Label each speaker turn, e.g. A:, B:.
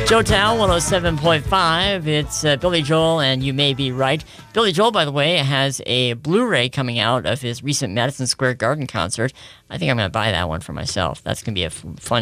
A: Joe Town, 107.5. It's Billy Joel, and You May Be Right. Billy Joel, by the way, has a Blu-ray coming out of his recent Madison Square Garden concert. I think I'm going to buy that one for myself. That's going to be a fun